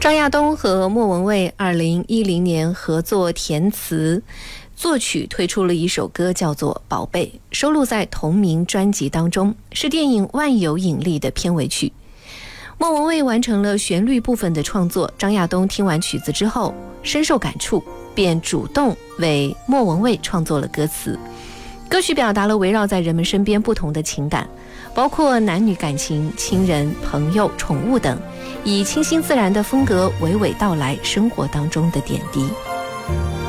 张亚东和莫文蔚2010年合作填词作曲推出了一首歌，叫做《宝贝》，收录在同名专辑当中，是电影《万有引力》的片尾曲。莫文蔚完成了旋律部分的创作，张亚东听完曲子之后深受感触，便主动为莫文蔚创作了歌词。歌曲表达了围绕在人们身边不同的情感，包括男女感情、亲人、朋友、宠物等，以清新自然的风格娓娓道来生活当中的点滴。